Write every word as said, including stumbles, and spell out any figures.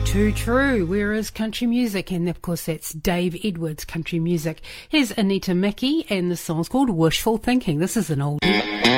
Too true. Where is country music? And of course that's Dave Edwards, country music. Here's Anita Mickey and the song's called Wishful Thinking. This is an oldie.